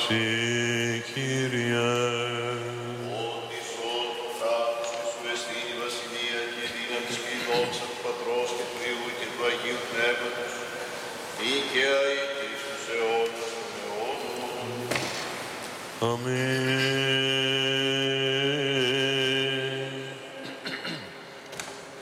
Συ, Κύριε. Ότι σώ το κράτος και σου εστίν η βασιλεία και η δύναμη και η δόξα του Πατρός και του Υιού και του Αγίου Πνεύματος, ή και αεί και εις τους αιώνας των αιώνων. Αμήν.